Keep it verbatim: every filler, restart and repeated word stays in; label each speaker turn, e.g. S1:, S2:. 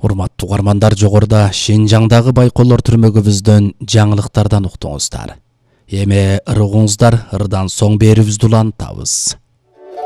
S1: Урматтуу угармандар, жогоруда Шинжаңдагы байкоолор түрмөгүбүздөн жаңылыктардан уктуңуздар. Эми ырыгыңыздар, ырдан соң берүүбүздү улантабыз.